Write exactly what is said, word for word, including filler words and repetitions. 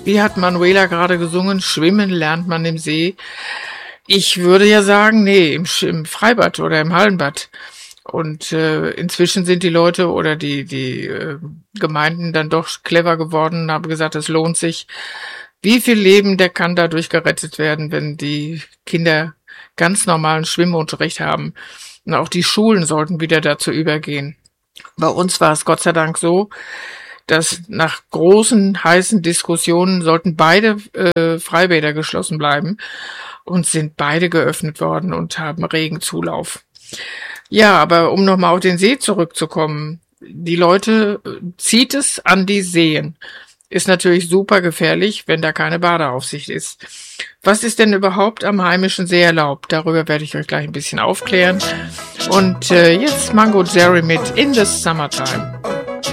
Wie hat Manuela gerade gesungen? Schwimmen lernt man im See. Ich würde ja sagen, nee, im, im Freibad oder im Hallenbad. Und äh, inzwischen sind die Leute oder die die äh, Gemeinden dann doch clever geworden und haben gesagt, es lohnt sich. Wie viel Leben, der kann dadurch gerettet werden, wenn die Kinder ganz normalen Schwimmunterricht haben. Und auch die Schulen sollten wieder dazu übergehen. Bei uns war es Gott sei Dank so, dass nach großen, heißen Diskussionen sollten beide äh, Freibäder geschlossen bleiben und sind beide geöffnet worden und haben regen Zulauf. Ja, aber um nochmal auf den See zurückzukommen, die Leute äh, zieht es an die Seen. Ist natürlich super gefährlich, wenn da keine Badeaufsicht ist. Was ist denn überhaupt am heimischen See erlaubt? Darüber werde ich euch gleich ein bisschen aufklären. Und äh, jetzt Mango Jerry mit In the Summertime.